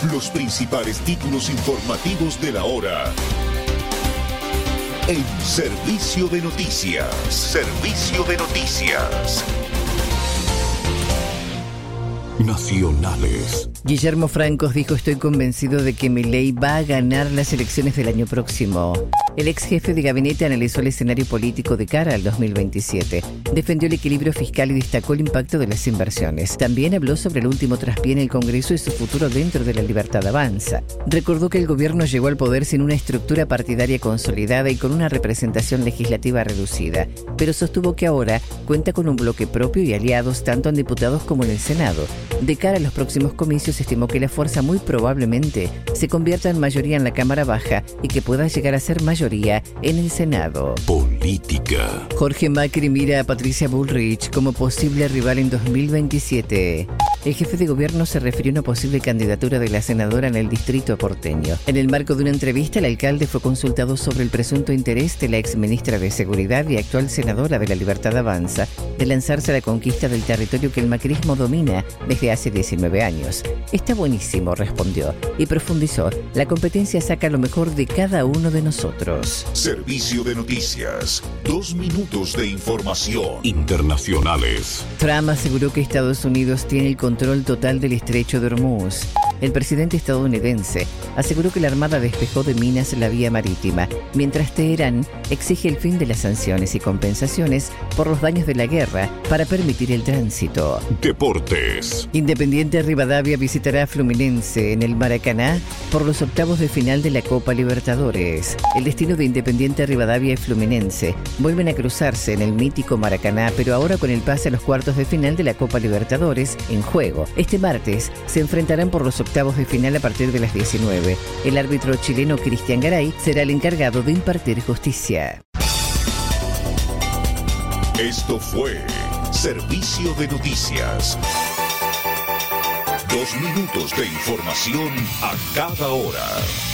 Los principales títulos informativos de la hora. En Servicio de Noticias. Servicio de Noticias. Nacionales. Guillermo Francos dijo: estoy convencido de que Milei va a ganar las elecciones del año próximo. El ex jefe de gabinete analizó el escenario político de cara al 2027. Defendió el equilibrio fiscal y destacó el impacto de las inversiones. También habló sobre el último traspié en el Congreso y su futuro dentro de la Libertad Avanza. Recordó que el gobierno llegó al poder sin una estructura partidaria consolidada y con una representación legislativa reducida, pero sostuvo que ahora cuenta con un bloque propio y aliados tanto en diputados como en el Senado. De cara a los próximos comicios, estimó que la fuerza muy probablemente se convierta en mayoría en la Cámara Baja y que pueda llegar a ser mayoría en el Senado. Política. Jorge Macri mira a Patricia Bullrich como posible rival en 2027. El jefe de gobierno se refirió a una posible candidatura de la senadora en el distrito porteño. En el marco de una entrevista, el alcalde fue consultado sobre el presunto interés de la exministra de Seguridad y actual senadora de la Libertad Avanza de lanzarse a la conquista del territorio que el macrismo domina desde hace 19 años. Está buenísimo, respondió, y profundizó: la competencia saca lo mejor de cada uno de nosotros. Servicio de Noticias. 2 minutos de información. Internacionales. Trump aseguró que Estados Unidos tiene el control total del estrecho de Hormuz. El presidente estadounidense aseguró que la Armada despejó de minas la vía marítima, mientras Teherán exige el fin de las sanciones y compensaciones por los daños de la guerra para permitir el tránsito. Deportes. Independiente Rivadavia visitará a Fluminense en el Maracaná por los octavos de final de la Copa Libertadores. El destino de Independiente Rivadavia y Fluminense vuelven a cruzarse en el mítico Maracaná, pero ahora con el pase a los cuartos de final de la Copa Libertadores en juego. Este martes se enfrentarán por los octavos de final a partir de las 19. El árbitro chileno Cristian Garay será el encargado de impartir justicia. Esto fue Servicio de Noticias. 2 minutos de información a cada hora.